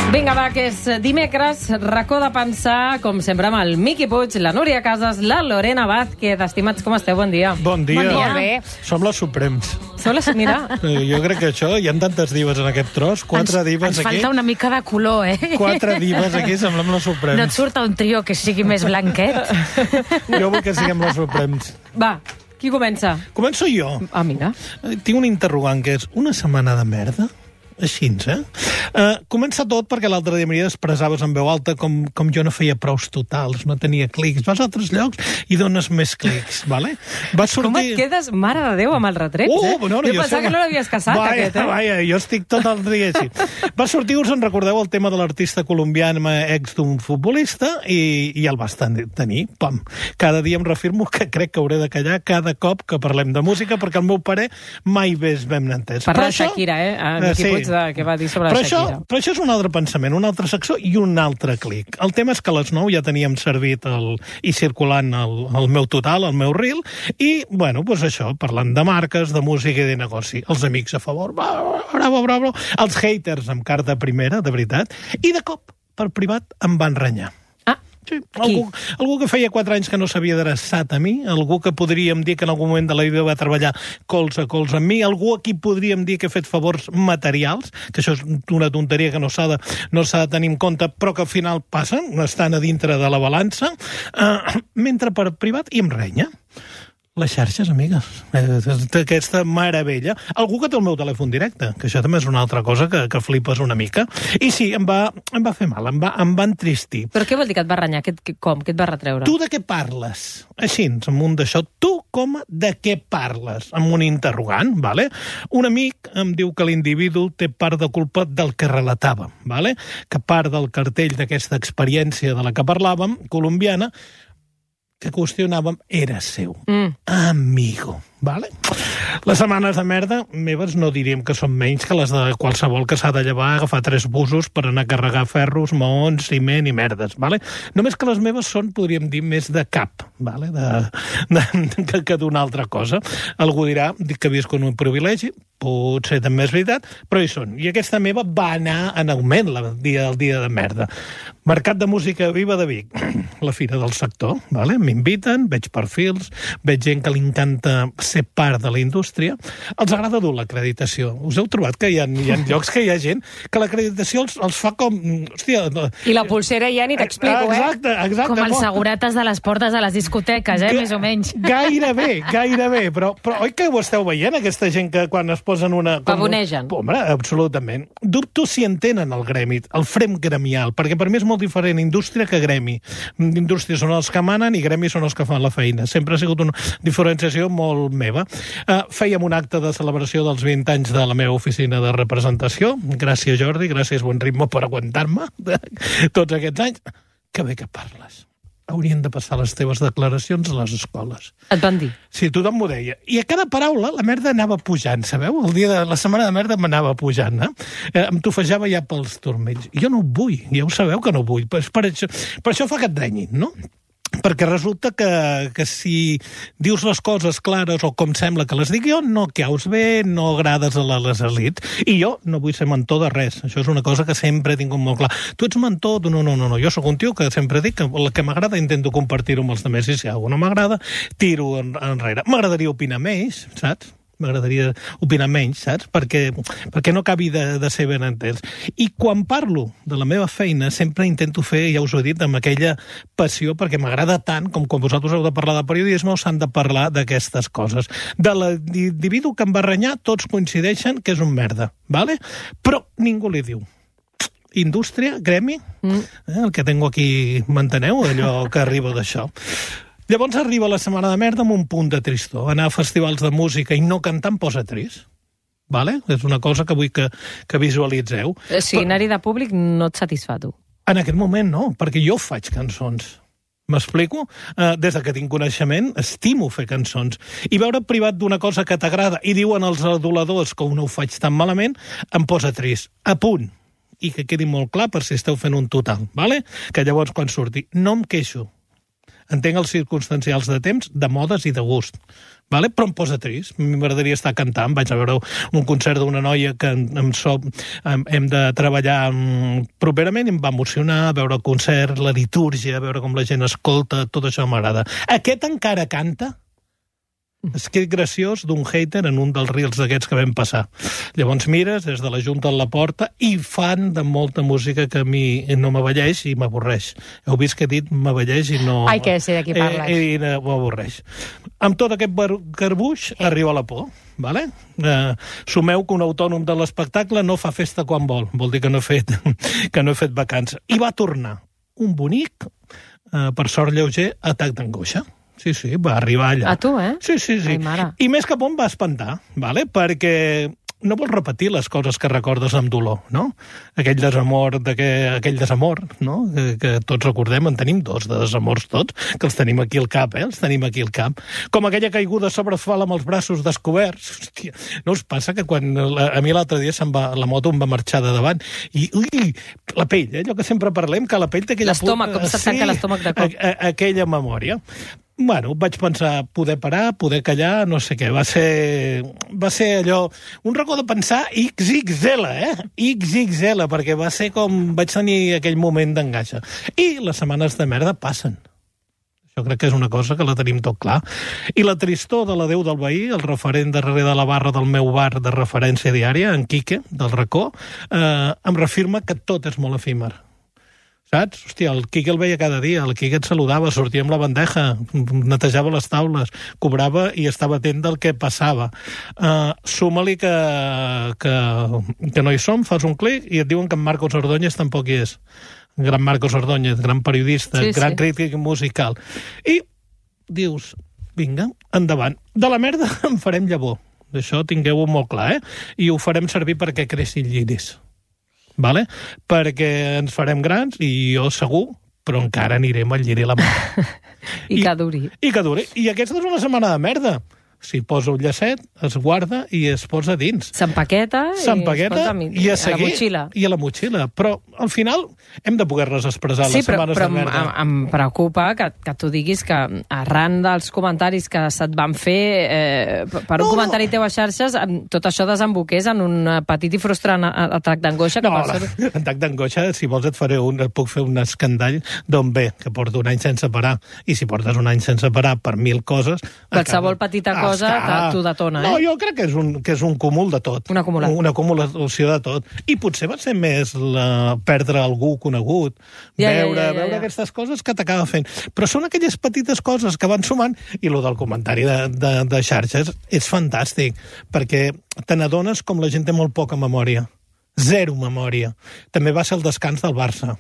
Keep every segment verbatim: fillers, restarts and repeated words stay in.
Vinga, va, que és dimecres, racó de pensar, com sempre, amb el Miqui Puig, la Núria Casas, la Lorena Vázquez. Estimats, com esteu? Bon dia. Bon dia. Bon dia. Molt bé. Som les Suprems. Sou les... Mira. Eh, Jo crec que això, hi ha tantes divas en aquest tros, quatre ens, divas ens aquí. falta una mica de color, eh? Quatre divas aquí, semblem les Suprems. No et surt un trio que sigui més blanquet? Jo vull que siguem les Suprems. Va, qui comença? Començo jo. Ah, mira. Eh, Tinc un interrogant que és una setmana de merda? Així, eh? Uh, comença tot perquè l'altre dia, Maria, expressaves en veu alta com, com jo no feia prous totals, no tenia clics. Vas a altres llocs i dones més clics, vale? Va sortir... Com et quedes, mare de Déu, amb els retrets, Oh, eh? no, no, jo jo pensava sé- que no l'havies casat, vaja, aquest, eh? Vaja, jo estic tot el dia així. Va sortir, us en recordeu, el tema de l'artista colombià ex d'un futbolista i, i el vas ten- tenir, pam. Cada dia em reafirmo que crec que hauré de callar cada cop que parlem de música perquè el meu pare mai més ben entès. Parla Però de això- Shakira, eh? A Eh, Miqui sí. Puig, de, que va dir sobre però la això, Shakira. però això és un altre pensament, un altre secció i un altre clic. El tema és que a les nou ja teníem servit el, i circulant el, el meu total, el meu reel, i, bueno, doncs això, parlant de marques, de música i de negoci. Els amics a favor, bravo, bravo, bravo. Els haters amb carta primera, de veritat. I de cop, per privat, em van renyar. Ah, Sí, algú, algú que feia quatre anys que no s'havia adreçat a mi, algú que podríem dir que en algun moment de la vida va treballar colze a colze amb mi, algú a qui podríem dir que ha fet favors materials, que això és una tonteria que no s'ha de, no s'ha de tenir en compte, però que al final passen, estan a dintre de la balança, eh, mentre per privat i em renya. Les xarxes, amigues. Eh, Aquesta meravella. Algú que té el meu telèfon directe, que això també és una altra cosa que, que flipes una mica. I sí, em va, em va fer mal, em va, em va entristir. però què vol dir que et va renyar? Que, que, com? Què et va retreure? Tu de què parles? Així, amb un d'això. Tu com de què parles? Amb un interrogant, vale? Un amic em diu que l'individu té part de culpa del que relatava, vale? Que part del cartell d'aquesta experiència de la que parlàvem, colombiana, que qüestionàvem era seu. Mm. Amigo, vale? Les setmanes de merda meves no diríem que són menys que les de qualsevol que s'ha de llevar, agafar tres busos per anar a carregar ferros, maons, ciment i merdes, vale? Només que les meves són, podríem dir, més de cap, vale? De, de, que, que d'una altra cosa. Algú dirà dic que visc en un privilegi, potser també és veritat, però hi són. I aquesta meva va anar en augment el dia, el dia de merda. Mercat de música viva de Vic, la fira del sector, vale? M'inviten, veig perfils, veig gent que li encanta ser part de la indústria. Els agrada dur l'acreditació. Us heu trobat que hi ha, hi ha llocs que hi ha gent que l'acreditació els, els fa com... Hòstia, I la pulsera ja ni t'explico, eh? exacte, exacte. Com els Bo- segurates de les portes de les discoteques, eh? Ga- Més o menys. Gairebé, gairebé. Però, però oi que ho esteu veient, aquesta gent que quan es posen una... com- Pavonegen. Home, absolutament. Dubto si entenen el gremi, el frem gremial, perquè per mi és molt diferent indústria que gremi. Indústria són els que manen i gremi són els que fan la feina. Sempre ha sigut una diferenciació molt meva. Uh, fèiem un acte de celebració dels vint anys de la meva oficina de representació. Gràcies, Jordi, gràcies, Buen Ritmo, per aguantar-me tots aquests anys. Que bé que parles. Haurien de passar les teves declaracions a les escoles. Et van dir? Sí, tothom m'ho deia. I a cada paraula la merda anava pujant, sabeu? El dia de la setmana de merda m'anava pujant, eh? eh? Em tofejava ja pels turmells. I jo no ho vull, ja ho sabeu que no ho vull. Per, per, això, per això fa que et renyin, no? Perquè resulta que, que si dius les coses clares o com sembla que les dic jo, no caus bé, no agrades a les elits. I jo no vull ser mentor de res. Això és una cosa que sempre he tingut molt clar. Tu ets mentor? No, no, no. no. Jo sóc un tio que sempre dic que el que m'agrada intento compartir-ho amb els altres. I si alguna no m'agrada, tiro en, enrere. M'agradaria opinar més, saps? M'agradaria opinar menys, saps? Perquè, perquè no acabi de, de ser ben entès. I quan parlo de la meva feina, sempre intento fer, ja us ho he dit, amb aquella passió, perquè m'agrada tant, com quan vosaltres heu de parlar de periodisme, s'han de parlar d'aquestes coses. De l'individu que em va renyar, tots coincideixen que és un merda, vale? Però ningú li diu. Indústria, gremi, mm. eh, el que tengo aquí, m'enteneu? Allò que arriba d'això. Llavors arriba la setmana de merda amb un punt de tristor. Anar a festivals de música i no cantar em posa trist. Vale? És una cosa que vull que, que visualitzeu. O sigui, anar-hi de públic no et satisfà, tu. En aquest moment no, perquè jo faig cançons. M'explico? Uh, des de que tinc coneixement, estimo fer cançons. I veure privat d'una cosa que t'agrada i diuen els aduladors que no ho faig tan malament, em posa trist. A punt. I que quedi molt clar per si esteu fent un total, vale? Que llavors quan surti, no em queixo. entenc els circumstancials de temps, de modes i de gust. Vale? Però em posa trist. M'agradaria estar cantant. Vaig a veure un concert d'una noia que em so, hem de treballar properament i em va emocionar veure el concert, la litúrgia, veure com la gent escolta, tot això m'agrada. Aquest encara canta? És que és graciós d'un hater en un dels reels d'aquests que vam passar. Llavors mires des de la Junta a la porta i fan de molta música que a mi no m'avelleix i m'avorreix. Heu vist que he dit m'avelleix i no... Ai, que sé de qui parles. I, i m'avorreix. Amb tot aquest garbuix arriba la por. Vale? Eh, sumeu que un autònom de l'espectacle no fa festa quan vol. Vol dir que no he fet, que no he fet vacances. I va tornar un bonic, eh, per sort lleuger, atac d'angoixa. Sí, sí, va arribar allà. A tu, eh? Sí, sí, sí. Ai, mare. I més cap on va espantar, vale? Perquè no vols repetir les coses que recordes amb dolor, no? Aquell desamor, aquell, aquell desamor, no? Que, que tots recordem, en tenim dos de desamors tots, que els tenim aquí al cap, eh? Els tenim aquí al cap. Com aquella caiguda sobre asfalt amb els braços descoberts. Hòstia, no us passa que quan la, a mi l'altre dia se'n va, la moto em va marxar de davant i, ui, la pell, eh? Allò que sempre parlem, que la pell té aquella... L'estómac, com se't tanca l'estómac de cop. A, a, aquella memòria. Bueno, vaig pensar poder parar, poder callar, no sé què. Va ser, va ser allò... Un racó de pensar ics ics ele, eh? ics ics ele, perquè va ser com... Vaig tenir aquell moment d'engaixa. I les setmanes de merda passen. Jo crec que és una cosa que la tenim tot clar. I la tristor de la Déu del Veí, el referent darrere de la barra del meu bar de referència diària, en Quique, del racó, eh, em reafirma que tot és molt efímer. Saps? Hòstia, el Quique el veia cada dia, el Quique et saludava, sortia amb la bandeja, netejava les taules, cobrava i estava atent del que passava. Uh, Suma-li que, que, que no hi som, fas un clic i et diuen que en Marcos Ordóñez tampoc hi és. Gran Marcos Ordóñez, gran periodista, sí, gran sí. crític musical. I dius, vinga, endavant. De la merda en farem llavor. D'això tingueu-ho molt clar, eh? I ho farem servir perquè creixin lliris. Vale? Perquè ens farem grans i jo segur, però encara anirem al lliri a la mà. I, I que duri. I que duri. I aquesta és una setmana de merda. S'hi posa un llacet, es guarda i es posa dins. S'empaqueta i, S'empaqueta a, i a, seguir, a la motxilla. I a la motxilla. Però al final hem de poder-les expressar sí, les setmanes però, de merda. Sí, però em, em preocupa que, que tu diguis que arran dels comentaris que se't van fer eh, per un no, comentari no. teu a xarxes, tot això desemboqués en un petit i frustrant atac d'angoixa. No, que la, atac d'angoixa, si vols et faré un, et puc fer un escandall d'on ve, que porto un any sense parar. I si portes un any sense parar per mil coses... Qualsevol acaba, petita cosa que tu detona, eh? No, jo crec que és un, que és un cúmul de tot. Una acumulació. Una acumulació de tot. I potser va ser més la, perdre algú conegut, ja, veure, ja, ja, ja, veure ja. aquestes coses que t'acaba fent. Però són aquelles petites coses que van sumant, i lo del comentari de, de, de xarxes és fantàstic, perquè te n'adones com la gent té molt poca memòria. Zero memòria. També va ser el descans del Barça.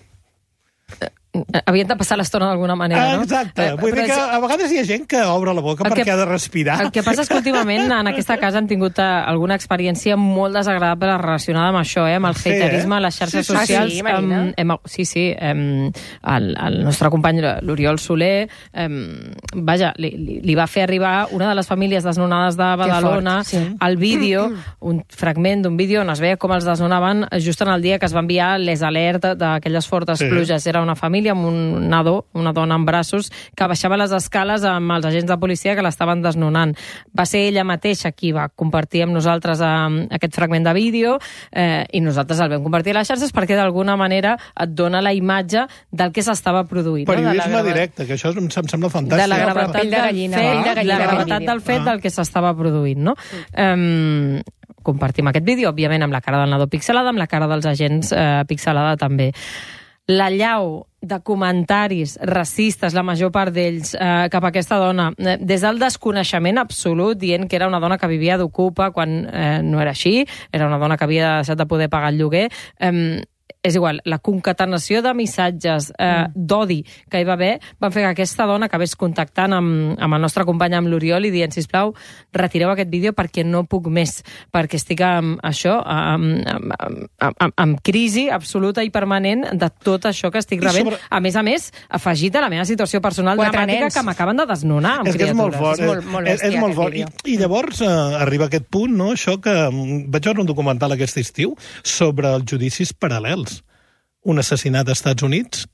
Havien de passar l'estona d'alguna manera, no? Exacte. Vull dir que a vegades hi ha gent que obre la boca perquè que, ha de respirar. El que passa és que últimament en aquesta casa hem tingut alguna experiència molt desagradable relacionada amb això, eh? Amb el Sí, haterisme eh? a les xarxes Sí, sí, socials. sí, Marina. Hem, hem, sí, sí. Hem, el, el nostre company, l'Oriol Soler, hem, vaja, li, li, li va fer arribar una de les famílies desnonades de Badalona fort, sí. el vídeo, un fragment d'un vídeo on es veia com els desnonaven just en el dia que es va enviar les alert d'aquelles fortes Sí. pluges. Era una família amb un nadó, una dona en braços, que baixava les escales amb els agents de policia que l'estaven desnonant. Va ser ella mateixa qui va compartir amb nosaltres eh, aquest fragment de vídeo eh, i nosaltres el vam compartir a les xarxes perquè d'alguna manera et dona la imatge del que s'estava produint. Periodisme no? de la directe, que això em sembla fantàstic. de la gravetat, Pell de del, gallina, fet, pell de gallina, la aquest gravetat vídeo. del fet Ah. del que s'estava produint. No? Um, compartim aquest vídeo, òbviament, amb la cara del nadó pixelada, amb la cara dels agents eh, pixelada també. La llau de comentaris racistes, la major part d'ells, eh, cap a aquesta dona, eh, des del desconeixement absolut, dient que era una dona que vivia d'ocupa quan eh, no era així, era una dona que havia deixat de poder pagar el lloguer. Eh, és igual, la concatenació de missatges eh, mm. d'odi que hi va haver van fer que aquesta dona acabés contactant amb, amb el nostre company, amb l'Oriol, i dient, sisplau, retireu aquest vídeo perquè no puc més, perquè estic amb això, amb, amb, amb, amb, amb crisi absoluta i permanent de tot això que estic rebent. Sobre... A més a més, afegit a la meva situació personal Quatre dramàtica nens. que m'acaben de desnonar amb És que és molt criatures. fort. És molt- molt és, és bèstia, molt aquest fort. I, vídeo. I llavors eh, arriba aquest punt, no? Això que mm, vaig veure un documental aquest estiu sobre els judicis paral·lels. Un assassinat als Estats Units que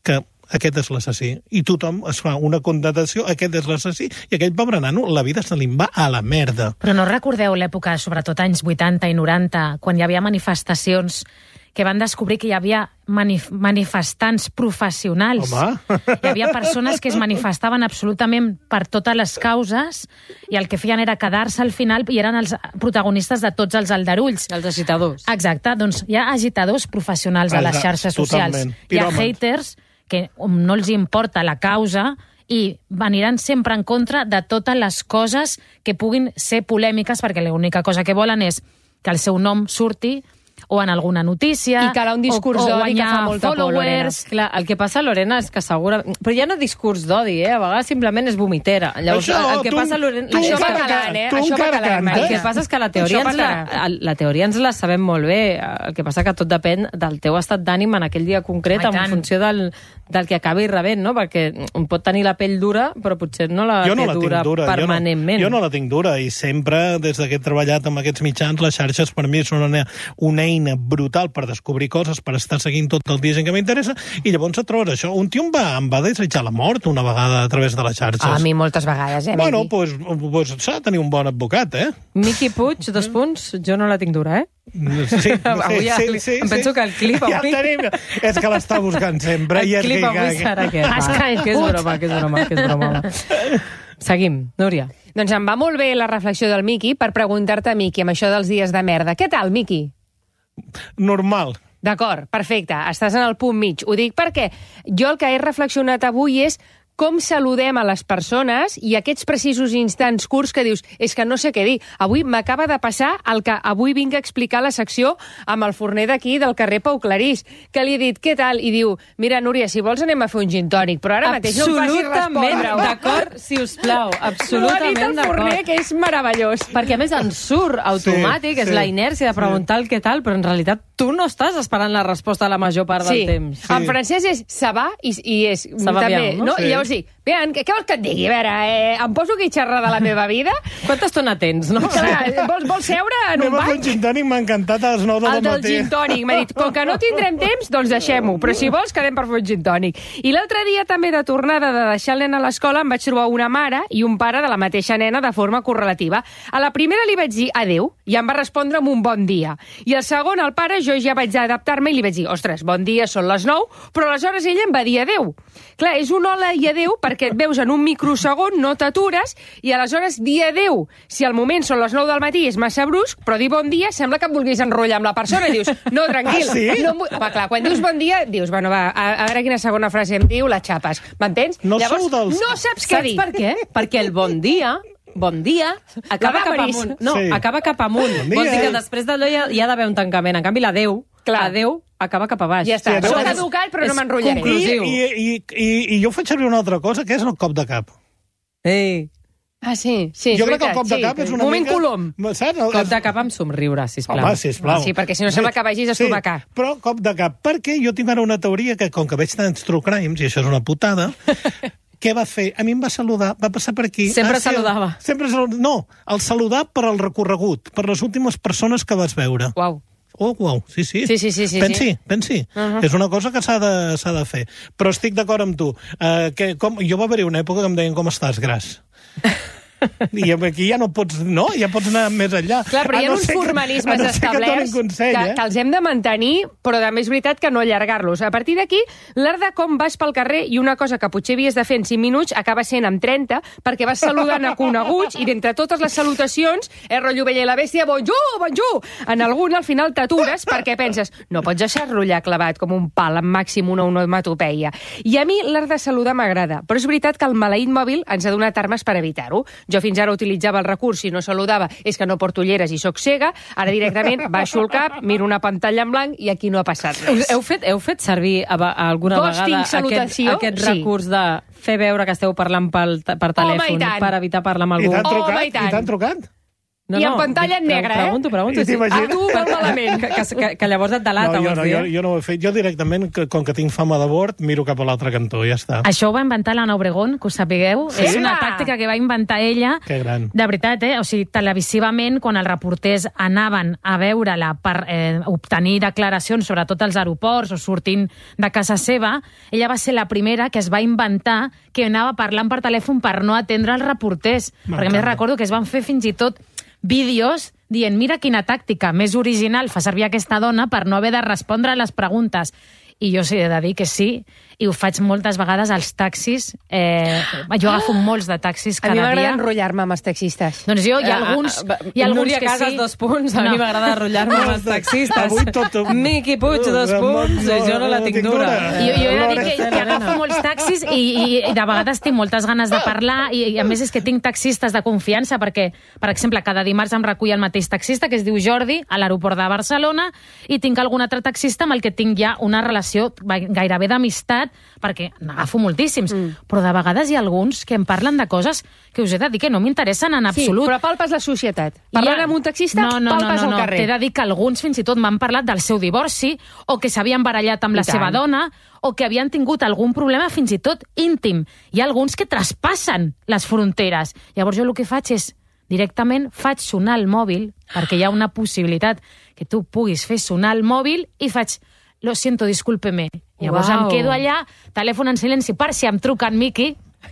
aquest és l'assassí. I tothom es fa una condenació, aquest és l'assassí, i aquell pobre nano, la vida se li va a la merda. Però no recordeu l'època, sobretot anys vuitanta i noranta, quan hi havia manifestacions que van descobrir que hi havia manif manifestants professionals. Home. Hi havia persones que es manifestaven absolutament per totes les causes i el que feien era quedar-se al final i eren els protagonistes de tots els aldarulls. Els agitadors. Exacte, doncs hi ha agitadors professionals a les xarxes socials. Totalment. Hi ha Piròmans. haters que no els importa la causa i aniran sempre en contra de totes les coses que puguin ser polèmiques, perquè l'única cosa que volen és que el seu nom surti o en alguna notícia, I calar un discurs o, o d'odi que guanyar fa molta por, followers. Clar, el que passa, Lorena, és que segura... Però ja no discurs d'odi, eh? A vegades simplement és vomitera. Llavors, Això, el que tu- passa, Lorena... tu Això va encara calant, can- eh? tu Això va encara calant, cantes. El Maria. que passa és que la teoria, Això ens la, matarà. la teoria ens la sabem molt bé. El que passa que tot depèn del teu estat d'ànim en aquell dia concret, Ai, en tant. funció del, del que acabi rebent, no? Perquè un pot tenir la pell dura, però potser no la Jo no té la tinc dura, dura. permanentment. Jo no, jo no la tinc dura i sempre, des que he treballat amb aquests mitjans, les xarxes per mi són una, una eina brutal per descobrir coses, per estar seguint tot el dia gent que m'interessa, i llavors et trobes això. Un tio em va, em va desitjar la mort una vegada a través de les xarxes. A mi moltes vegades, eh? Bueno, Miki? doncs pues, pues, s'ha de tenir un bon advocat, eh? Miqui Puig, dos punts, jo no la tinc dura, eh? Sí, sí, Avui ja- em penso que el clip ja avui- el tenim. És que l'està buscant sempre. El i és clip que- avui serà aquest. Has va. caigut. Que és broma, que és broma, que és broma. Seguim, Núria. Doncs em va molt bé la reflexió del Miki per preguntar-te, Miki, amb això dels dies de merda. Què tal, Miki? Normal. D'acord, perfecte. Estàs en el punt mig. Ho dic perquè jo el que he reflexionat avui és com saludem a les persones i aquests precisos instants curts que dius és que no sé què dir. Avui m'acaba de passar el que avui vinc a explicar a la secció amb el forner d'aquí del carrer Pau Clarís, que li he dit què tal? I diu, mira, Núria, si vols anem a fer un gin tònic, però ara mateix no em facis Absolutament respondre. d'acord, si us plau. Ho ha dit Absolutament el forner, d'acord. que és meravellós. Perquè, a més, en surt automàtic, Sí, és sí, la inèrcia de preguntar el què tal, però en realitat tu no estàs esperant la resposta la major part Sí. del temps. En francès és ça va i, i és Ça va també, bien, no? no? Sí. I llavors dic, Bian, què, què vols que et digui? A veure, eh, em poso aquí a xerrar de la meva vida? Quanta estona tens, no? Clar, vols, vols seure en un Anem a fer banc? un gin tònic, m'ha encantat a les nou del El del matí. gin tònic. M'ha dit, com que no tindrem temps, doncs deixem-ho. Però si vols, quedem per fer un gin tònic. I l'altre dia, també de tornada de deixar el nen a l'escola, em vaig trobar una mare i un pare de la mateixa nena de forma correlativa. A la primera li vaig dir adeu i em va respondre amb un bon dia. I el segon, el pare, jo ja vaig adaptar-me i li vaig dir, ostres, bon dia, són les nou, però aleshores ella em va dir adeu. Clar, és un hola i adeu perquè et veus en un microsegon, no t'atures, i aleshores dir adeu. Si al moment són les nou del matí és massa brusc, però dir bon dia sembla que et vulguis enrotllar amb la persona i dius, no, tranquil. Ah, sí? No, em vull-" va, clar, quan dius bon dia, dius, bueno, va, a, a veure quina segona frase em diu, la xapes. M'entens? No Llavors, sou dels- no saps què Saps dir. per què? Perquè el bon dia, bon dia, acaba cap Damaris. amunt. No, Sí. acaba cap amunt. Bon dia. Vol dir que després d'allò hi, ha- hi ha d'haver un tancament. En canvi, l'adeu, Clar. adeu, acaba cap a baix. Ja està. Sí, adeu. Soc educat, però no És m'enrotllaré. I, conclusiu. i, i, i, I jo faig servir una altra cosa, que és el cop de cap. Ei, Ah, sí, sí, és jo crec que el veritat, cop de sí. cap és una Moment mica... colom. Saps? cop de cap amb somriure, sisplau. Home, sisplau. Sí, perquè si no sembla que vagis a estomacar. Sí, però cop de cap. Perquè jo tinc ara una teoria que, com que veig tants true crimes, i això és una putada, què va fer? A mi em va saludar, va passar per aquí. Sempre Ah, sí, saludava. Sempre saludava. No, el saludar per al recorregut, per les últimes persones que vas veure. Uau. Oh, uau, sí, sí. Sí, sí, sí, sí, pensi, sí. pensi. Uh -huh. És una cosa que s'ha de, s'ha de fer. Però estic d'acord amb tu. Uh, que com, jo va haver-hi una època que em deien com estàs, gras. I aquí ja no pots, no? Ja pots anar més enllà. Clar, però A hi ha no uns ser que- formalismes a no ser que et donin establerts consell, que, eh? que els hem de mantenir, però també és veritat que no allargar-los. A partir d'aquí, l'art de com vas pel carrer i una cosa que potser havies de fer en cinc minuts acaba sent en trenta, perquè vas saludant a coneguts i d'entre totes les salutacions, eh, rotllo Bella i la Bèstia, bonjour, bonjour! En alguna al final t'atures perquè penses, no pots deixar-lo allà clavat com un pal amb màxim una onomatopeia. I a mi l'art de saludar m'agrada, però és veritat que el maleït mòbil ens ha donat armes per evitar-ho. Jo fins ara utilitzava el recurs, si no saludava, és que no porto ulleres i sóc cega, ara directament baixo el cap, miro una pantalla en blanc i aquí no ha passat Us res. heu fet, heu fet servir a, a alguna Ghosting, vegada aquest, salutació? aquest Sí. recurs de fer veure que esteu parlant pel, per Home, i telèfon tant. per evitar parlar amb I algú? t'han Home, trucat? i tant. I t'han trucat? No, I en no, pantalla en dic, negre, eh? Pregunto, pregunto. I t'imagines? A tu, molt malament. Que, que, que, que llavors et delata, No, jo, vols no, dir? jo, jo no ho he fet. Jo directament, que, com que tinc fama de bord, miro cap a l'altre cantó, ja està. Això ho va inventar l'Anna Obregón, que ho sapigueu. Sí? És una tàctica que va inventar ella. Que gran. De veritat, eh? O sigui, televisivament, quan els reporters anaven a veure-la per eh, obtenir declaracions, sobretot als aeroports o sortint de casa seva, ella va ser la primera que es va inventar que anava parlant per telèfon per no atendre els reporters. Perquè a més recordo que es van fer fins i tot vídeos dient, mira quina tàctica més original fa servir aquesta dona per no haver de respondre a les preguntes. I jo sí, he de dir que sí, i ho faig moltes vegades als taxis. Eh, jo agafo molts de taxis A mi cada m'agrada dia. enrotllar-me amb els taxistes. Doncs jo, hi ha Eh, alguns, eh, hi ha alguns Núria que Casas, sí. dos punts. A No. mi m'agrada enrotllar-me amb els taxistes. Avui tot... Miqui Puig, dos punts, i jo no la tinc dura. Jo, jo he de dir que, que Lorena. agafo molts taxis i, i, i de vegades tinc moltes ganes de parlar i, i a més és que tinc taxistes de confiança perquè, per exemple, cada dimarts em recull el mateix taxista que es diu Jordi a l'aeroport de Barcelona i tinc algun altre taxista amb el que tinc ja una relació gairebé d'amistat perquè n'agafo moltíssims, mm. però de vegades hi ha alguns que em parlen de coses que us he de dir que no m'interessen en absolut. Sí, però palpes la societat. Parlant amb un taxista, no, no, palpes no, no, al no. carrer. T'he de dir que alguns fins i tot m'han parlat del seu divorci o que s'havien barallat amb I la tant. seva dona o que havien tingut algun problema fins i tot íntim. Hi ha alguns que traspassen les fronteres. Llavors jo el que faig és directament faig sonar el mòbil, perquè hi ha una possibilitat que tu puguis fer sonar el mòbil i faig lo siento, discúlpeme. Llavors Uau. em quedo allà, telèfon en silenci per si em truca en Miqui,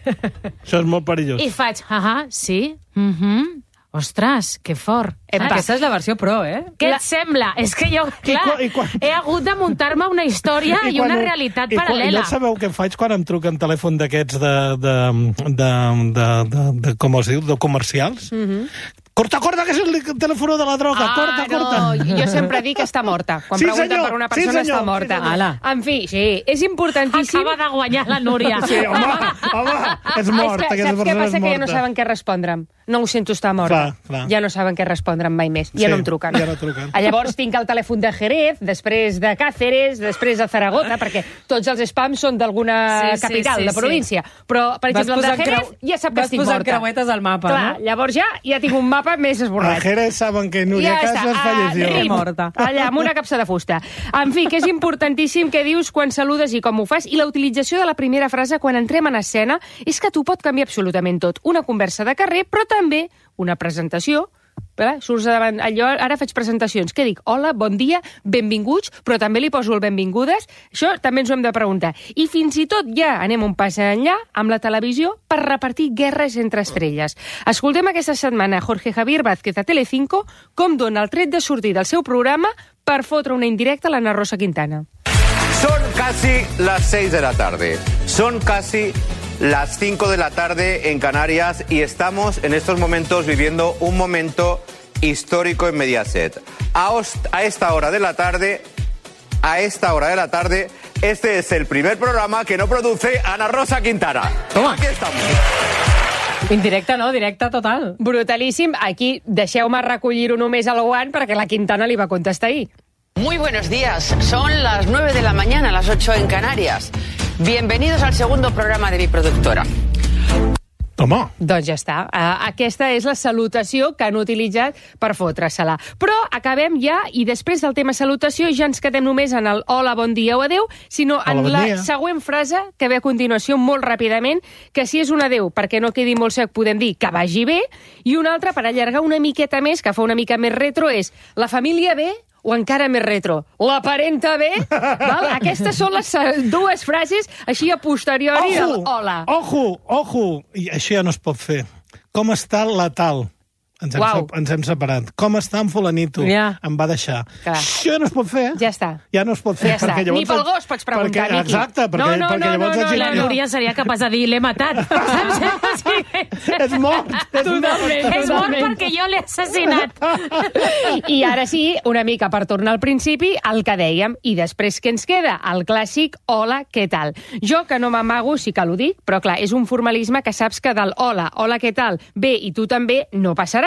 Això és molt perillós. i faig, ah, sí, mhm, ostres, que fort. Saps? Aquesta és la versió pro, eh? Què et sembla? És que jo, clar, quan- i quan- he hagut de muntar-me una història i, quan una ho- realitat i quan- paral·lela. I no sabeu què faig quan em truquen telèfon d'aquests de, de, de, de, de, de, com es diu, de comercials? Mm-hmm. Corta, corta, que és el telèfon de la droga, Ah, corta, corta. no, jo sempre dic que està morta. Quan Sí, pregunten senyor, per una sí, persona senyor, està morta. sí, senyor. Ala. En fi, sí, és importantíssim... Acaba de guanyar la Núria. Sí, home, home, és mort, Ai, espera, aquesta saps què persona passa? és Que ja no morta. saben què respondre'm. No ho sento, està morta. Clar, clar. Ja no saben què respondre'm mai més. Ja Sí, no em truquen. ja no truquen. Ah, Llavors tinc el telèfon de Jerez, després de Cáceres, després de Zaragoza, perquè tots els spams són d'alguna Sí, sí, capital, sí, de sí. província. Però, per Vas exemple, el de posant Jerez creu- ja sap que vas estic posant morta. creuetes al mapa, Clar, no? llavors ja ja tinc un mapa més A esborrat. Jerez saben que Núria Ja està. Casas Ah, falleció. rip. Morta. Allà, amb una capsa de fusta. En fi, que és importantíssim què dius quan saludes i com ho fas, i la utilització de la primera frase quan entrem en escena és que t'ho pot canviar absolutament tot. Una conversa de carrer, però també una presentació. Clar, surts davant... Jo ara faig presentacions. Què dic? Hola, bon dia, benvinguts, però també li poso el benvingudes. Això també ens ho hem de preguntar. I fins i tot ja anem un pas enllà amb la televisió per repartir guerres entre estrelles. Escoltem aquesta setmana Jorge Javier Vázquez a Telecinco com dona el tret de sortir del seu programa per fotre una indirecta a l'Anna Rosa Quintana. Son casi las seis de la tarde. Son casi las cinco de la tarde en Canarias y estamos en estos momentos viviendo un momento histórico en Mediaset. A, os- a esta hora de la tarde, a esta hora de la tarde, este es el primer programa que no produce Ana Rosa Quintana. Toma. Aquí estamos. Indirecte no, directe total. Brutalíssim. Aquí deixeu-me recollir-ho només al guant perquè la Quintana li va contestar ahir. Muy buenos días, son las nueve de la mañana, las ocho en Canarias. Bienvenidos al segundo programa de mi productora. Home, Doncs ja està. Uh, aquesta és la salutació que han utilitzat per fotre-se-la. Però acabem ja, i després del tema salutació ja ens quedem només en el hola, bon dia o adeu, sinó en Hola, bon la dia. següent frase que ve a continuació molt ràpidament, que si és un adeu, perquè no quedi molt sec, podem dir que vagi bé, i una altra, per allargar una miqueta més, que fa una mica més retro, és la família bé o encara més retro, la parenta bé? Val? Aquestes són les eh, dues frases així a posteriori del hola. ojo, ojo, i això ja no es pot fer. Com està la tal? Ens hem, Uau. sep- ens hem separat. Com està en fulanito? Ja. Em va deixar. Clar. Això no es pot fer. Ja està. Ja no es pot fer. Ja està. perquè llavors- Ni pel gos pots preguntar, perquè, Miqui. Exacte, perquè, No, no, perquè no, llavors no, la no, gent... La no. Núria seria capaç de dir, l'he matat. Saps? Sí. És mort! És Totalment. mort. És mort perquè jo l'he assassinat. I ara sí, una mica per tornar al principi, el que dèiem, i després què ens queda? El clàssic hola, què tal? Jo, que no m'amago, sí que l'ho dic, però clar, és un formalisme que saps que del hola, hola, què tal, bé, i tu també, no passaràs.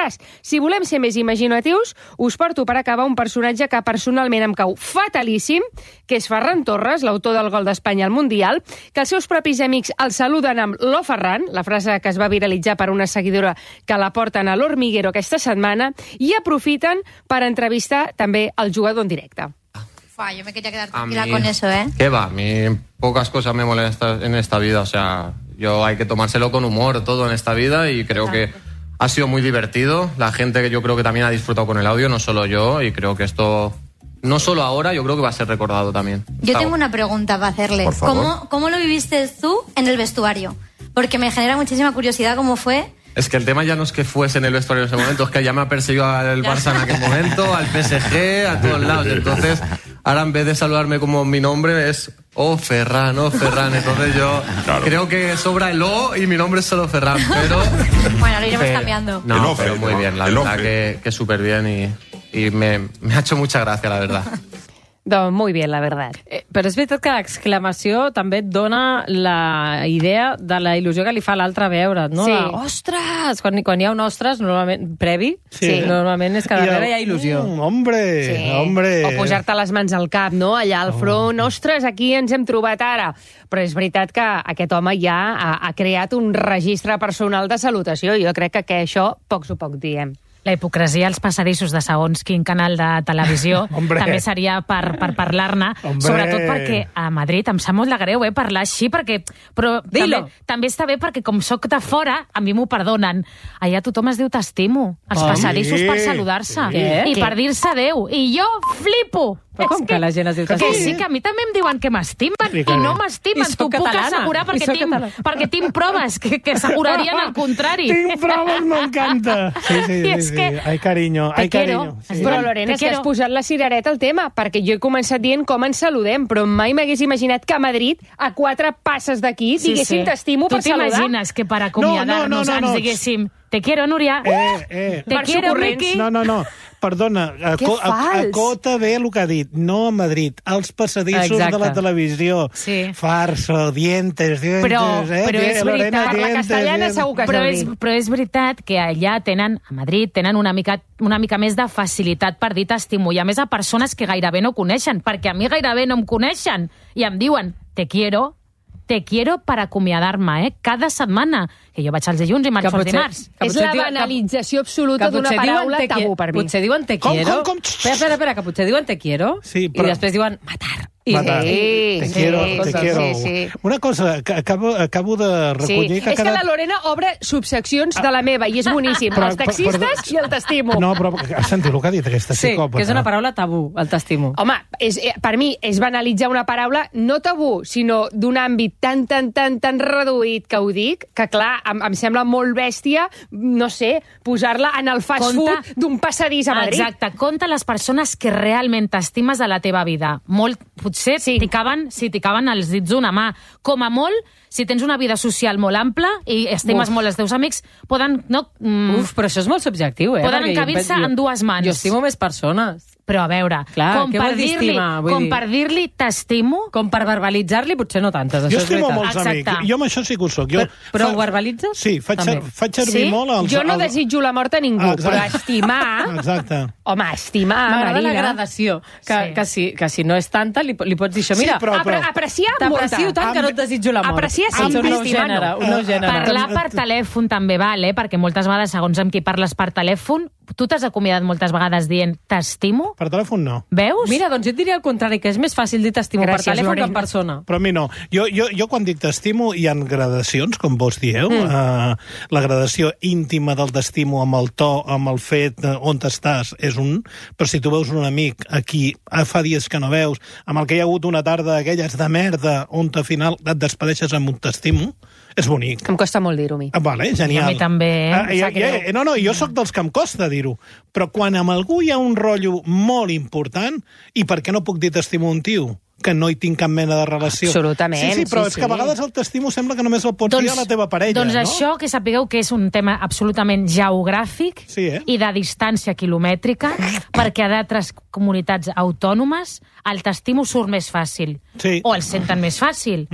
cas. Si volem ser més imaginatius, us porto per acabar un personatge que personalment em cau fatalíssim, que és Ferran Torres, l'autor del gol d'Espanya al Mundial, que els seus propis amics el saluden amb «Lo Ferran», la frase que es va viralitzar per una seguidora que la porten a l'Hormiguero aquesta setmana, i aprofiten per entrevistar també el jugador en directe. Fa, yo me quería quedar tranquila mí, con eso, ¿eh? ¿Qué va? A mí pocas cosas me molestan en esta vida, o sea, yo hay que tomárselo con humor todo en esta vida y creo que ha sido muy divertido. La gente que yo creo que también ha disfrutado con el audio, no solo yo, y creo que esto, no solo ahora, yo creo que va a ser recordado también. Yo Está tengo una pregunta para hacerle. Por favor. ¿Cómo, ¿Cómo lo viviste tú en el vestuario? Porque me genera muchísima curiosidad cómo fue. Es que el tema ya no es que fuese en el vestuario en ese momento, es que ya me ha perseguido al Barça en aquel momento, al P S G, a todos lados. Entonces, ahora en vez de saludarme como mi nombre es Oh Ferran, Oh Ferran. Entonces yo claro. creo que sobra el O y mi nombre es solo Ferran, pero... Bueno, lo iremos pero, cambiando. No, no pero muy bien, la verdad que, que súper bien y, y me, me ha hecho mucha gracia, la verdad. Doncs muy bien, la verdad. Eh, però és veritat que l'exclamació també et dona la idea de la il·lusió que li fa l'altre veure't, no? Sí. De, ostres! Quan, quan hi ha un ostres, normalment, previ, Sí. normalment és que darrere hi ha il·lusió. Mm, hombre, Sí. hombre. O posar-te les mans al cap, no? Allà al front. Ostres, aquí ens hem trobat ara. Però és veritat que aquest home ja ha, ha creat un registre personal de salutació. Jo crec que, que això poc s'ho poc diem. La hipocresia als passadissos de segons quin canal de televisió també seria per, per parlar-ne, sobretot perquè a Madrid em sap molt de greu eh, parlar així, perquè, però també, també està bé perquè com soc de fora, a mi m'ho perdonen. Allà tothom es diu t'estimo, als Oh, passadissos sí. per saludar-se Sí. i Què? per dir-se adeu. I jo flipo. Però com que, que la gent es diu Que t'estimo? sí, que a mi també em diuen que m'estimen Sí, i que no bé. m'estimen. I soc T'ho puc catalana. assegurar I perquè soc tinc, catalana. perquè tinc proves que, que assegurarien el contrari. Tinc proves, m'encanta. Sí, sí, I sí, és sí. que- Ai, carinyo, ai, Te quiero. carinyo. Sí. Però, Lorena, és que has posat la cirereta al tema, perquè jo he començat dient com ens saludem, però mai m'hagués imaginat que a Madrid, a quatre passes d'aquí, diguéssim t'estimo per saludar. Tu t'imagines que per acomiadar-nos No, no, no, no, ens no. diguéssim te quiero, Núria, Eh, eh. te quiero, Miqui. No, no, no. Perdona, aco, a, acota bé el que ha dit. No a Madrid, als passadissos Exacte. de la televisió. Sí. Farso, dientes, dientes... Però, eh? però és Lorena, veritat, dientes, dientes. però, és, però és veritat que allà tenen, a Madrid, tenen una mica, una mica més de facilitat per dir t'estimo, i a més a persones que gairebé no coneixen, perquè a mi gairebé no em coneixen, i em diuen te quiero, te quiero per acomiadar-me, eh? Cada setmana, que jo vaig als dilluns i marxo els dimarts. És la banalització absoluta d'una paraula tabú per mi. Potser diuen te quiero. Com, com, com? Espera, espera, espera, que potser diuen te quiero Sí, i però- després diuen matar. I, Matar. I, Te quiero, te coses. quiero. sí, sí. Una cosa, que acabo, acabo de Sí, recollir... que ha és que quedat... la Lorena obre subseccions de la meva i és boníssim. Però- Els taxistes però- i el t'estimo. No, però has sentit el que ha dit aquesta Sí, psicòpata? que és una paraula tabú, el t'estimo. Home, és, eh, per mi és banalitzar una paraula no tabú, sinó d'un àmbit tan, tan, tan, tan reduït que ho dic, que clar, em, em sembla molt bèstia, no sé, posar-la en el fast Compte- food d'un passadís a Madrid. Exacte, compta les persones que realment t'estimes a la teva vida. Molt, potser sí. t'hi caben, si t'hi caben els dits d'una mà. Com a molt, si tens una vida social molt ampla i estimes Uf. molt els teus amics, poden... No, mm, Uf, però això és molt subjectiu, eh? Poden Perquè jo encabir-se penso- en dues mans. Jo estimo més persones. Però a veure, Clar, com, què per vol dir dir-li, estimar? Vull com dir- per dir-li t'estimo... Com per verbalitzar-li, potser no tantes, Jo això és estimo veritat. molts Exacte. amics. Jo amb això sí que ho soc. Jo, Però, però fa- ho verbalitzes? Sí, faig, També. faig servir Sí? molt els... Jo no els... desitjo la mort a ningú, Exacte. però estimar... Exacte. Home, estimar, M'agrada la Marina... gradació, que, Sí. que, si, que si no és tanta, li, li pots dir això. Sí, Mira, però- Apre apreciar t'aprecio molta. tant que no et desitjo la mort. Apreciar sí, És un nou estimar no. gènere, un nou gènere. Parlar per telèfon també val, eh? Perquè moltes vegades, segons amb qui parles per telèfon, tu t'has acomiadat moltes vegades dient t'estimo? Per telèfon no. Veus? Mira, doncs jo et diria al contrari, que és més fàcil dir t'estimo per Gràcies, telèfon que Lorena. en persona. Però a mi no. Jo, jo, jo quan dic t'estimo hi ha gradacions, com vos dieu. Mm. Uh, la gradació íntima del t'estimo amb el to, amb el fet uh, on estàs, és un... Però si tu veus un amic aquí, uh, fa dies que no veus, amb el que hi ha hagut una tarda d'aquelles de merda, on al final et despedeixes amb un t'estimo, és bonic. Em costa molt dir-ho, a mi. Ah, vale, genial. I a mi també, eh? Ah, Em ja, sap greu. ja, no, no, jo sóc dels que em costa dir-ho. Però quan amb algú hi ha un rotllo molt important, i per què no puc dir t'estimo a un tio? Que no hi tinc cap mena de relació. Absolutament, Sí, sí, però sí, és que a sí. vegades el t'estimo sembla que només el pots dir a la teva parella, doncs no? això, que sapigueu que és un tema absolutament geogràfic Sí, eh? i de distància quilomètrica, perquè a d'altres comunitats autònomes el t'estimo surt més fàcil. Sí. O el senten més fàcil. Mhm.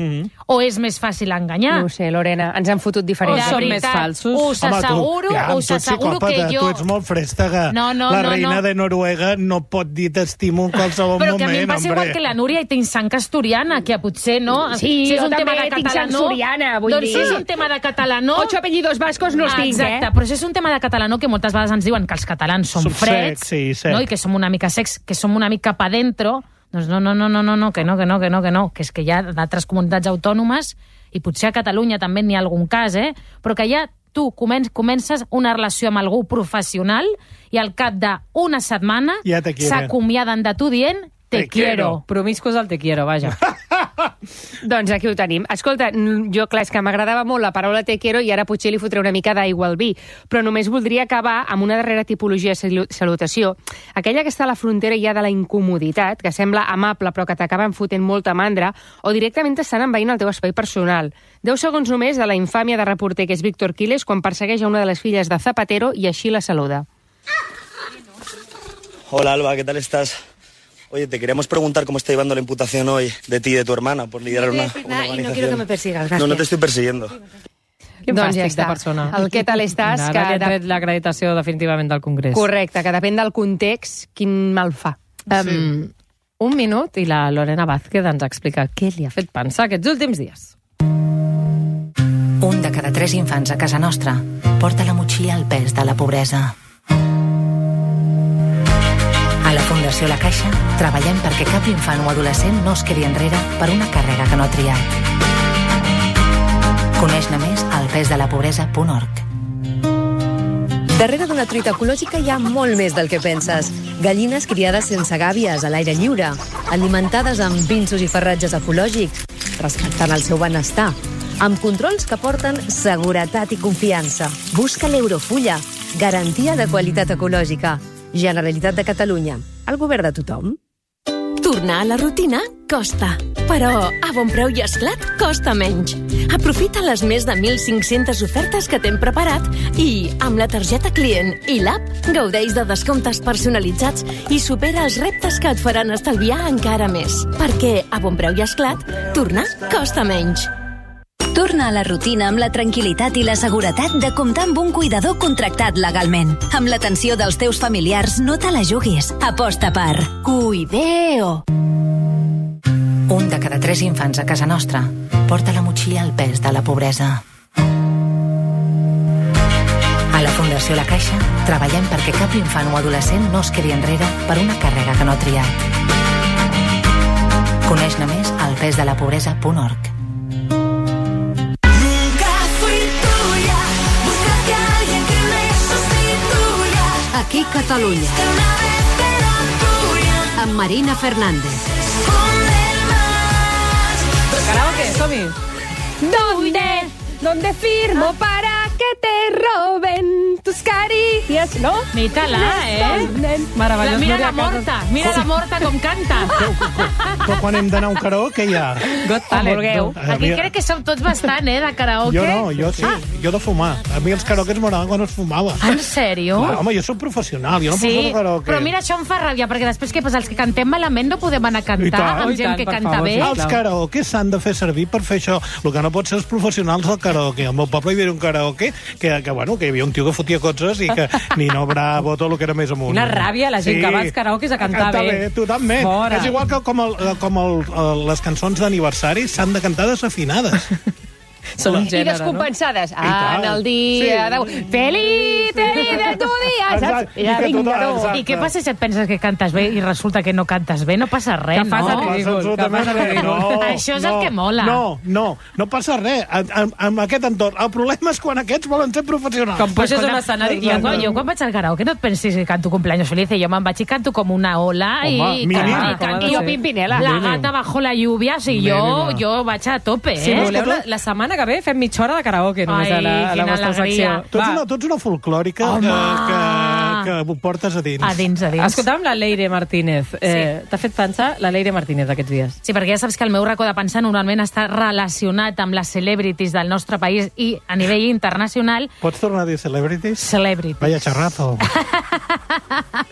O és més fàcil enganyar? No ho sé, Lorena, ens han fotut diferents. O són més falsos. Us asseguro, ja, us asseguro que jo... Tu ets molt frèstega. No, no, la no, reina no. de Noruega no pot dir t'estimo en qualsevol Però moment, que a mi em passa igual que la Núria i tinc sang asturiana, que potser no. Sí, si és jo un tema també de tinc sang catalanó, asturiana, vull doncs dir. si és un tema de catalanó... Ocho apellidos vascos no els tinc, Exacte, eh? però si és un tema de catalanó que moltes vegades ens diuen que els catalans són Som freds, secs, sí, secs. no? I que som una mica secs, que som una mica pa dentro, doncs no, no, no, no, no, no, que no, que no, que no, que no, que és que hi ha d'altres comunitats autònomes, i potser a Catalunya també n'hi ha algun cas, eh? Però que ja tu comen comences una relació amb algú professional i al cap d'una setmana Ja te quieren. s'acomiaden de tu dient te, Te quiero. quiero. Promiscos al te quiero, vaja. Doncs aquí ho tenim. Escolta, jo, clar, és que m'agradava molt la paraula te quiero i ara potser li fotré una mica d'aigua al vi, però només voldria acabar amb una darrera tipologia de salutació, aquella que està a la frontera ja de la incomoditat, que sembla amable però que t'acaben fotent molta mandra, o directament t'estan envaint el teu espai personal. Deu segons només de la infàmia de reporter que és Víctor Quiles quan persegueix a una de les filles de Zapatero i així la saluda. Hola, Alba, ¿qué tal estás? Oye, te queríamos preguntar cómo está llevando la imputación hoy de ti y de tu hermana por liderar una, una organización. Y no quiero que me persigas, gracias. No, no te estoy persiguiendo. Quin Doncs ja fàstic de està. persona. El què tal estàs? Ara que li he de- tret l'acreditació definitivament del Congrés. Correcte, que depèn del context, quin mal fa. Um, un minut i la Lorena Vázquez ens explica què li ha fet pensar aquests últims dies. Un de cada tres infants a casa nostra porta la motxilla al pes de la pobresa. A la Fundació La Caixa treballem perquè cap infant o adolescent no es quedi enrere per una càrrega que no ha triat. Coneix-ne més al pesdelapobresa punt org. Darrere d'una truita ecològica hi ha molt més del que penses. Gallines criades sense gàbies, a l'aire lliure, alimentades amb pinsos i farratges ecològics, respectant el seu benestar, amb controls que porten seguretat i confiança. Busca l'Eurofulla, garantia de qualitat ecològica. Generalitat de Catalunya, el govern de tothom. Tornar a la rutina costa, però a Bon Preu i Esclat costa menys. Aprofita les més de mil cinc-centes ofertes que t'hem preparat i, amb la targeta client i l'app, gaudeix de descomptes personalitzats i supera els reptes que et faran estalviar encara més. Perquè a Bon Preu i Esclat, tornar costa menys. Torna a la rutina amb la tranquil·litat i la seguretat de comptar amb un cuidador contractat legalment. Amb l'atenció dels teus familiars, no te la juguis. Aposta per Cuideo. Un de cada tres infants a casa nostra porta la motxilla al pes de la pobresa. A la Fundació La Caixa treballem perquè cap infant o adolescent no es quedi enrere per una càrrega que no ha triat. Coneix-ne més al pesdelapobresa punt org. Aquí Catalunya. Amb Marina Fernández. Karaoke, som-hi. ¿Dónde? ¿Dónde firmo para que te roben tus caricias? ¿No? Mírala, eh? Meravellós. La, mira Núria la morta, mira la morta com canta. Però quan hem d'anar a un karaoke ja... Got Com vulgueu. A Aquí mi- crec que som tots bastant, eh, de karaoke. Jo no, jo sí, jo de fumar. A mi els karaokes m'agraden quan es fumava. En sèrio? Clar, home, jo soc professional, jo no Sí, puc fer karaoke. però mira, això em fa ràbia, perquè després què passa? Els que cantem malament no podem anar a cantar I tant. amb I gent tant, que per canta favor, bé. Els karaokes s'han de fer servir per fer això. El que no pot ser els professionals del karaoke. Al meu poble hi havia un karaoke que, que, bueno, que hi havia un tio que fotia cotxes i que Nino Bravo, tot el que era més amunt. Quina ràbia la gent que va als karaokes a cantar bé. bé. Totalment. Fora. És igual que com, el, com el, el, les cançons d'aniversari s'han de cantar desafinades. Són un I gènere, descompensades. I tant. En el dia... Sí. De... Feliz, feliz de tu dia, saps? Exacte. Ja, I que vinga, tothom- tu. exacte. I què passa si et penses que cantes bé i resulta que no cantes bé? No passa res, Que fas no? el ridícul. Absolutament que fas el res. ridícul. No, Això és no, el que mola. No, no, no passa res en, en, en aquest entorn. El problema és quan aquests volen ser professionals. Com puges a un escenari... Jo, quan, jo quan vaig al karaoke no et pensis que canto cumpleaños feliz, jo me'n vaig i canto com una ola i, Home, i, mínim. canto, i canto I jo Pimpinela. La gata bajo la lluvia, o sigui, jo, Mínim. jo vaig a tope, Si eh? voleu, la, la setmana que ve fem mitja hora de karaoke només Ai, a la, a la quina vostra alegria. secció. Tu ets, Va. una, tu ets una folclòrica Home! que, que, que ho portes a dins. A dins, a dins. Escoltàvem la Leire Martínez. Eh, T'ha fet pensar la Leire Martínez d'aquests dies? Sí, perquè ja saps que el meu racó de pensar normalment està relacionat amb les celebrities del nostre país i a nivell internacional. Pots tornar a dir celebrities? Celebrities. Vaya charrazo.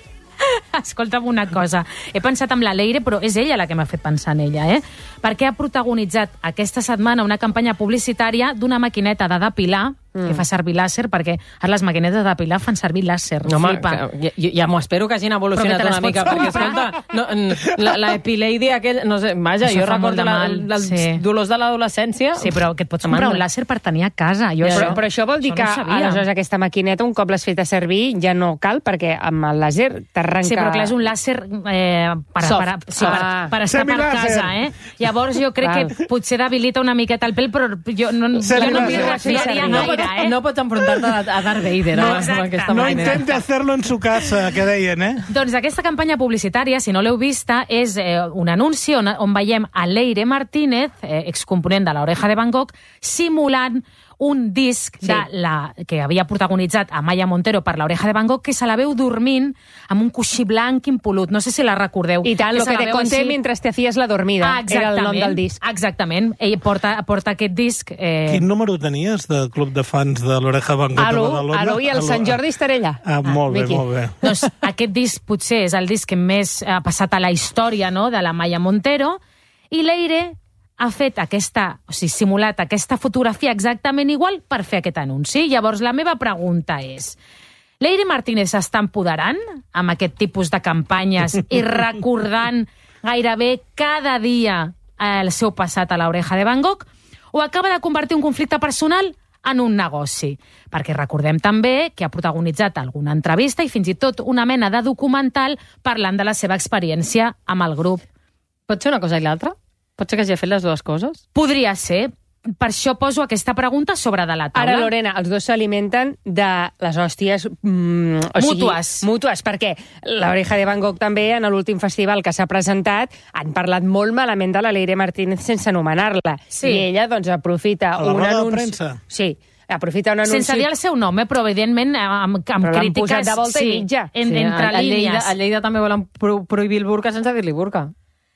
Escolta'm una cosa. He pensat en la Leire, però és ella la que m'ha fet pensar en ella, eh? Perquè ha protagonitzat aquesta setmana una campanya publicitària d'una maquineta de depilar mm. que fa servir làser, perquè ara les maquinetes de depilar fan servir làser. No, home, Flipa. ja, ja m'ho espero que hagin evolucionat una mica, perquè, escolta, no, la, la Epilady aquell, no sé, vaja, Això jo fa molt recordo de la, mal, els sí. dolors de l'adolescència. Sí, però que et pots comprar un làser per tenir a casa. Jo però, això, però això vol dir això que, no ho sabia. aleshores, aquesta maquineta, un cop l'has fet a servir, ja no cal, perquè amb el làser t'arrenca... Sí, però clar, és un làser eh, per, Soft. per, sí, per, Ah. per estar per casa, eh? Llavors jo crec Val. que potser debilita una miqueta el pèl, però jo no, jo no m'hi refiaria no, gaire, eh? no pots enfrontar-te a, a Darth Vader. No, amb, amb aquesta No manera. intente hacerlo en su casa, que deien, eh? Doncs aquesta campanya publicitària, si no l'heu vista, és eh, un anunci on, on veiem a Leire Martínez, eh, excomponent de l'Oreja de Van Gogh, simulant un disc sí. de la, que havia protagonitzat Amaya Montero per l'Oreja de Van Gogh, que se la veu dormint amb un coixí blanc impolut. No sé si la recordeu. I tant, que lo que te conté així... mientras te hacías la dormida. Ah, era el nom del disc. Exactament. Ell porta, porta aquest disc... Eh... Quin número tenies de club de fans de l'Oreja Van Gogh de Badalona? Aló, i el Sant Jordi estaré allà. Ah, molt bé, Miqui. molt bé. Doncs aquest disc potser és el disc que més ha passat a la història, no?, de la Maya Montero, i Leire ha fet aquesta, o sigui, simulat aquesta fotografia exactament igual per fer aquest anunci. Llavors, la meva pregunta és, Leire Martínez s'està empoderant amb aquest tipus de campanyes i recordant gairebé cada dia el seu passat a l'Oreja de Van Gogh, o acaba de convertir un conflicte personal en un negoci? Perquè recordem també que ha protagonitzat alguna entrevista i fins i tot una mena de documental parlant de la seva experiència amb el grup. Pot ser una cosa i l'altra? Pot ser que hagi fet les dues coses? Podria ser. Per això poso aquesta pregunta sobre de la taula. Ara, Lorena, els dos s'alimenten de les hòsties mm, o mútues. Sigui, mútues, perquè l'Oreja de Van Gogh també, en l'últim festival que s'ha presentat, han parlat molt malament de la Leire Martínez sense anomenar-la. Sí. I ella, doncs, aprofita A la un roda de anunci... premsa? Sí, aprofita un anunci... Sense dir el seu nom, eh? Però evidentment amb, amb Però l'han crítiques... posat de volta sí, i mitja. En, Sí, entre a, a, Lleida, línies. a Lleida també volen pro prohibir el burca sense dir-li burca.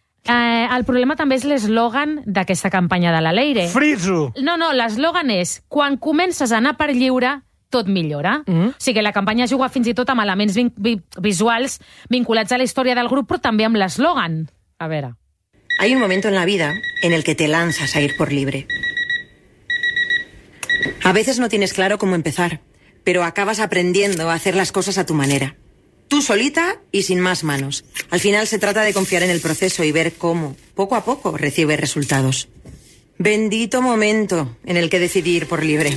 Eh, el problema també és l'eslògan d'aquesta campanya de la Leire. Friso! No, no, l'eslògan és quan comences a anar per lliure, tot millora. Mm. O sigui, la campanya juga fins i tot amb elements vin vi visuals vinculats a la història del grup, però també amb l'eslògan. A veure. Hay un momento en la vida en el que te lanzas a ir por libre. A veces no tienes claro cómo empezar, pero acabas aprendiendo a hacer las cosas a tu manera. Tú solita y sin más manos. Al final se trata de confiar en el proceso y ver cómo, poco a poco, recibes resultados. Bendito momento en el que decidí ir por libre.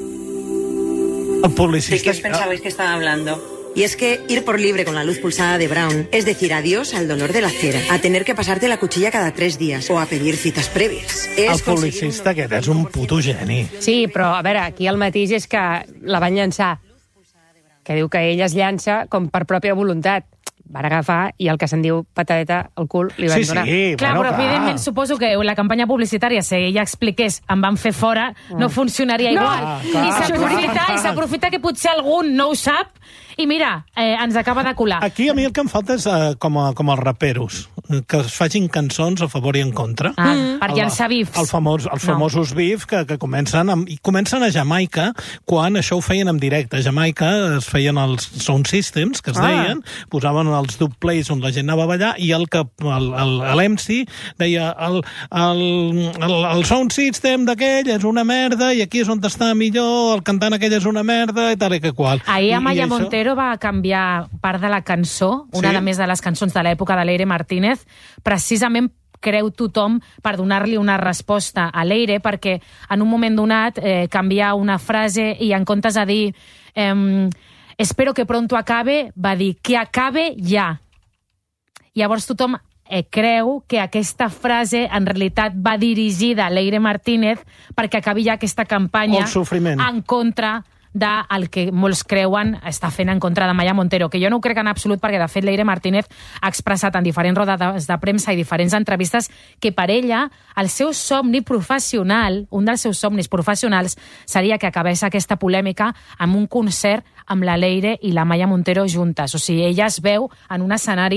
El publicista... ¿De qué os pensabais que estaba hablando? Y es que ir por libre con la luz pulsada de Brown es decir adiós al dolor de la cera, a tener que pasarte la cuchilla cada tres días o a pedir citas previas. El Es conseguir publicista aquest és un puto geni. Sí, però, a veure, aquí el mateix és que la van llançar. Que diu que ell es llança com per pròpia voluntat. Van agafar i el que se'n diu patadeta al cul li van Sí, donar. sí, Clar, bueno, però clar. evidentment suposo que la campanya publicitària, si ella expliqués em van fer fora, no funcionaria No, igual. clar, I s'aprofita clar. i s'aprofita que potser algun no ho sap i mira, eh, ens acaba de colar. Aquí a mi el que em falta és uh, com, a, com els raperos, que es facin cançons a favor i en contra. Ah, per El- llançar bifs. El famós, els famosos no. bifs que, que comencen, amb, i comencen a Jamaica, quan això ho feien en directe. A Jamaica es feien els sound systems, que es Ah. deien, posaven els dub plays on la gent anava a ballar, i el que l'M C deia el, el, el, el sound system d'aquell és una merda, i aquí és on està millor, el cantant aquell és una merda, i tal i que qual. Ahir I- i Amaya això- Montero va canviar part de la cançó, una Sí? de més de les cançons de l'època de Leire Martínez, precisament creu tothom per donar-li una resposta a Leire, perquè en un moment donat eh, canviar una frase i en comptes de dir eh, espero que pronto acabe, va dir que acabe ja. Llavors tothom eh, creu que aquesta frase en realitat va dirigida a Leire Martínez perquè acabi ja aquesta campanya O el sofriment. en contra del que molts creuen està fent en contra de Amaya Montero, que jo no ho crec en absolut perquè, de fet, Leire Martínez ha expressat en diferents rodes de premsa i diferents entrevistes que per ella el seu somni professional, un dels seus somnis professionals, seria que acabés aquesta polèmica amb un concert amb la Leire i la Amaya Montero juntes. O sigui, ella es veu en un escenari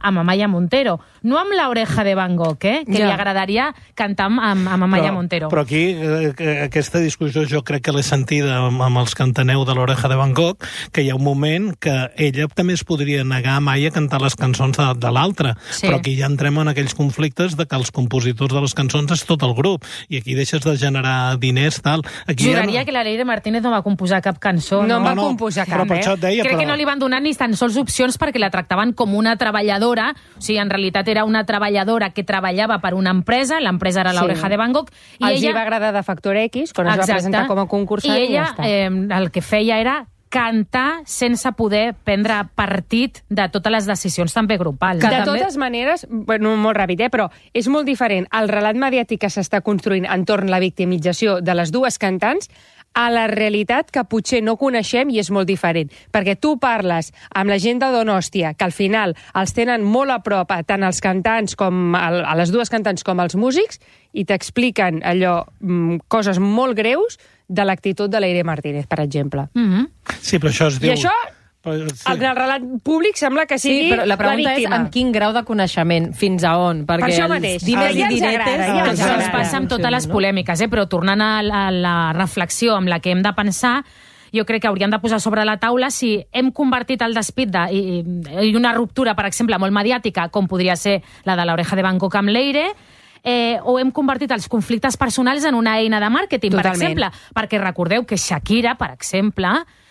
amb Amaya Montero. No amb l'Oreja de Van Gogh, eh? que Ja. li agradaria cantar amb, amb Amaya Però- Montero. Però aquí, eh, aquesta discussió jo crec que l'he sentida amb, amb els cantaneu de l'Oreja de Van Gogh, que hi ha un moment que ella també es podria negar mai a cantar les cançons de, de l'altre, Sí. però aquí ja entrem en aquells conflictes de que els compositors de les cançons és tot el grup, i aquí deixes de generar diners, tal. Aquí Juraria ja que la Leire Martínez no va composar cap cançó. No en va no, composar però cap, per eh? això et deia, Crec però... que no li van donar ni tan sols opcions perquè la tractaven com una treballadora. O sigui, en realitat era una treballadora que treballava per una empresa, l'empresa era l'Oreja Sí. de Van Gogh, i Els ella... hi va agradar de Factor X, quan es va presentar com a concursant, I i ella ja està. eh, el que feia era cantar sense poder prendre partit de totes les decisions també grupals. De totes maneres, bueno, molt ràpid, eh, però és molt diferent el relat mediàtic que s'està construint entorn la victimització de les dues cantants a la realitat que potser no coneixem i és molt diferent. Perquè tu parles amb la gent de Donòstia, que al final els tenen molt a prop, a tant els cantants com a, a les dues cantants com als músics, i t'expliquen allò, mm, coses molt greus de l'actitud de l'Eire Martínez, per exemple. Mm-hmm. Sí, però això es diu... I això, Però, sí. en el relat públic sembla que sigui Sí, però la pregunta és víctima. amb quin grau de coneixement, fins a on? Perquè Per això els mateix. diners Ah, i ja ens dinetes... agrada, ja ens Això ens agrada. passa amb totes les polèmiques, eh? Però tornant a la, a la reflexió amb la que hem de pensar, jo crec que hauríem de posar sobre la taula si hem convertit el despit de, i, i una ruptura, per exemple, molt mediàtica, com podria ser la de l'Oreja de Van Gogh amb Leire, eh, o hem convertit els conflictes personals en una eina de màrqueting, per Totalment. exemple. Perquè recordeu que Shakira, per exemple,